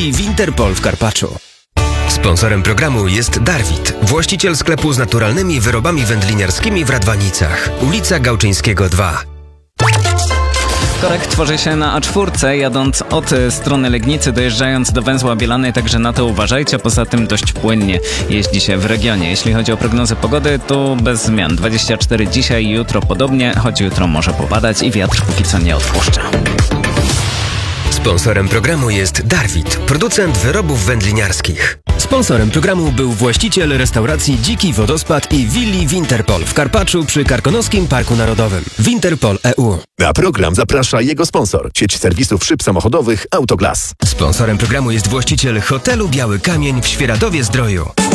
willi Winterpol w Karpaczu. Sponsorem programu jest Darwit, właściciel sklepu z naturalnymi wyrobami wędliniarskimi w Radwanicach. Ulica Gałczyńskiego 2. Korek tworzy się na A4, jadąc od strony Legnicy, dojeżdżając do węzła Bielanej, także na to uważajcie. Poza tym dość płynnie jeździ się w regionie. Jeśli chodzi o prognozę pogody, to bez zmian. 24 dzisiaj, jutro podobnie, choć jutro może popadać i wiatr póki co nie odpuszcza. Sponsorem programu jest Darwit, producent wyrobów wędliniarskich. Sponsorem programu był właściciel restauracji Dziki Wodospad i willi Winterpol w Karpaczu przy Karkonoskim Parku Narodowym. Winterpol EU. Na program zaprasza jego sponsor, sieć serwisów szyb samochodowych Autoglas. Sponsorem programu jest właściciel hotelu Biały Kamień w Świeradowie Zdroju.